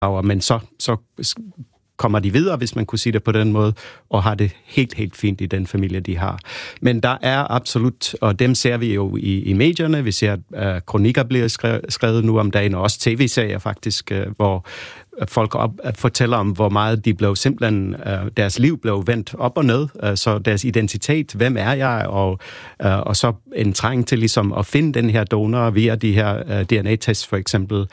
men så kommer de videre, hvis man kunne sige det på den måde, og har det helt, helt fint i den familie, de har. Men der er absolut, og dem ser vi jo i medierne, vi ser, at kronikker bliver skrevet nu om dagen, og også tv-serier faktisk, hvor folk fortæller om, hvor meget de blev simpelthen, deres liv blev vendt op og ned, så deres identitet, hvem er jeg, og så en trang til ligesom at finde den her donor via de her DNA-tests for eksempel,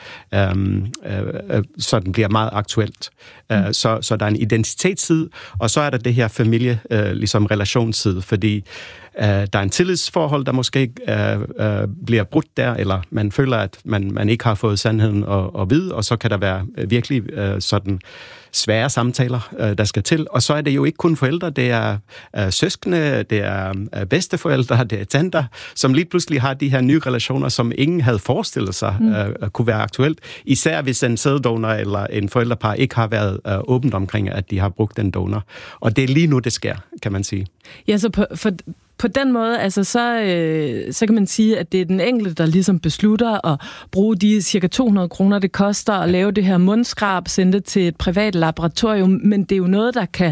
så den bliver meget aktuelt. Så der er en identitetsside, og så er der det her familie, ligesom relationsside, fordi der er en tillidsforhold, der måske bliver brudt der, eller man føler, at man ikke har fået sandheden at vide, og så kan der være virkelig sådan svære samtaler, der skal til. Og så er det jo ikke kun forældre, det er søskende, det er bedsteforældre, det er tanter, som lige pludselig har de her nye relationer, som ingen havde forestillet sig kunne være aktuelt. Især hvis en sæddonor eller en forældrepar ikke har været åbent omkring, at de har brugt den donor. Og det er lige nu, det sker, kan man sige. Ja, så på den måde, altså så kan man sige, at det er den enkelte, der ligesom beslutter at bruge de cirka 200 kroner, det koster at lave det her mundskrab, sende det til et privat laboratorium, men det er jo noget, der kan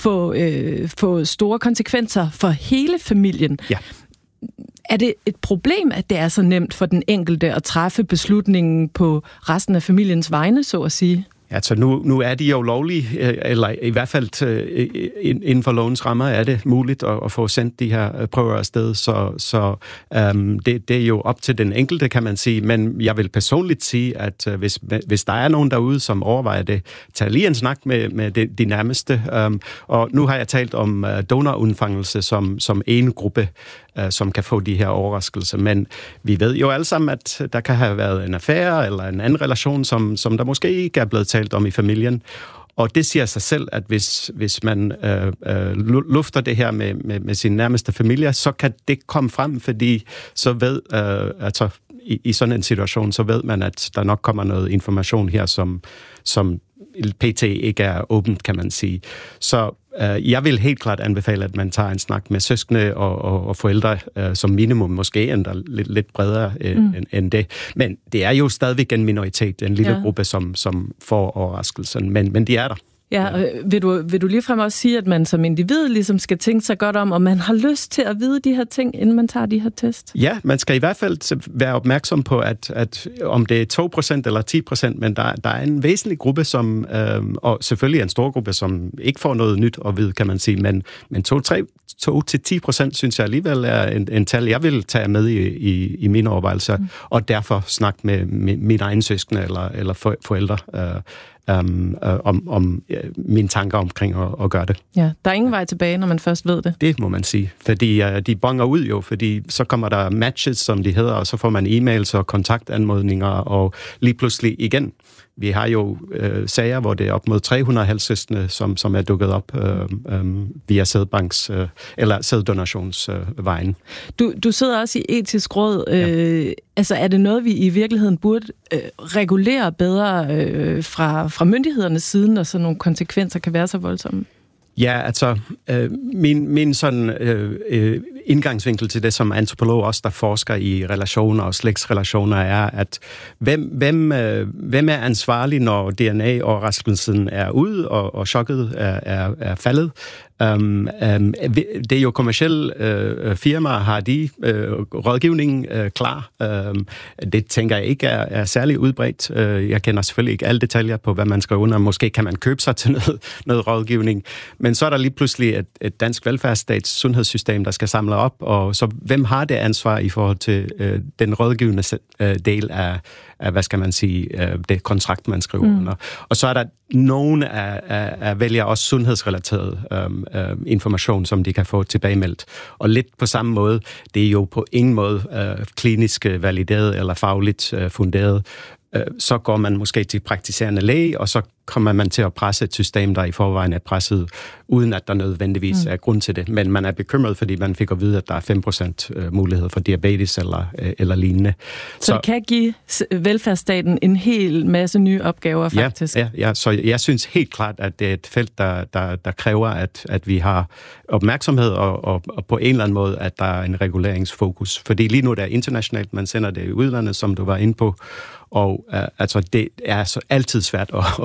få store konsekvenser for hele familien. Ja. Er det et problem, at det er så nemt for den enkelte at træffe beslutningen på resten af familiens vegne, så at sige? Altså nu er de jo lovlige, eller i hvert fald inden for lovens rammer er det muligt at få sendt de her prøver afsted, så det er jo op til den enkelte, kan man sige, men jeg vil personligt sige, at hvis der er nogen derude, som overvejer det, tag lige en snak med de nærmeste, og nu har jeg talt om donorundfangelse som en gruppe, som kan få de her overraskelser, men vi ved jo alle sammen, at der kan have været en affære eller en anden relation, som der måske ikke er blevet talt om i familien. Og det siger sig selv, at hvis man lufter det her med sin nærmeste familie, så kan det komme frem, fordi så ved, altså i sådan en situation, så ved man, at der nok kommer noget information her, som PT ikke er åbent, kan man sige. Så jeg vil helt klart anbefale, at man tager en snak med søskende og forældre som minimum, måske endda lidt bredere end det. Men det er jo stadigvæk en minoritet, en lille gruppe, som får overraskelsen, men de er der. Ja, vil du ligefrem også sige, at man som individ ligesom skal tænke sig godt om man har lyst til at vide de her ting, inden man tager de her test? Ja, man skal i hvert fald være opmærksom på, at om det er 2% eller 10%, men der er en væsentlig gruppe, og selvfølgelig en stor gruppe, som ikke får noget nyt at vide, kan man sige, men 2-10% synes jeg alligevel er en tal, jeg vil tage med i mine overvejelser, og derfor snakke med mine egne søskende eller forældre, om mine tanker omkring at gøre det. Ja, der er ingen vej tilbage, når man først ved det. Det må man sige, fordi de bonger ud jo, fordi så kommer der matches, som de hedder, og så får man e-mails og kontaktanmodninger, og lige pludselig igen. Vi har jo sager, hvor det er op mod 300 halvsøskende, som er dukket op via sædbanks eller sæddonationsvejen. Du sidder også i etisk råd. Altså er det noget, vi i virkeligheden burde regulere bedre fra myndighedernes side, når sådan nogle konsekvenser kan være så voldsomme? Ja, altså min sådan indgangsvinkel til det som antropolog, også der forsker i relationer og slægtsrelationer, er, at hvem er ansvarlig, når DNA-overraskelsen er ude, og chokket er faldet? Det er jo kommercielle firmaer, har de rådgivningen klar. Det tænker jeg ikke er særlig udbredt. Jeg kender selvfølgelig ikke alle detaljer på, hvad man skal under. Måske kan man købe sig til noget rådgivning. Men så er der lige pludselig et dansk velfærdsstats sundhedssystem, der skal samle op. Og så hvem har det ansvar i forhold til den rådgivende del af hvad skal man sige, det kontrakt, man skriver under. Og så er der nogen af vælger også sundhedsrelateret information, som de kan få tilbagemeldt. Og lidt på samme måde, det er jo på ingen måde klinisk valideret eller fagligt funderet. Så går man måske til praktiserende læge, og så kommer man til at presse et system, der i forvejen er presset, uden at der nødvendigvis er grund til det. Men man er bekymret, fordi man fik at vide, at der er 5% mulighed for diabetes eller lignende. Så det kan give velfærdsstaten en hel masse nye opgaver, faktisk? Ja, så jeg synes helt klart, at det er et felt, der kræver, at vi har opmærksomhed, og på en eller anden måde, at der er en reguleringsfokus. Fordi lige nu det er internationalt, man sender det i udlandet, som du var inde på, Og altså, det er så altid svært at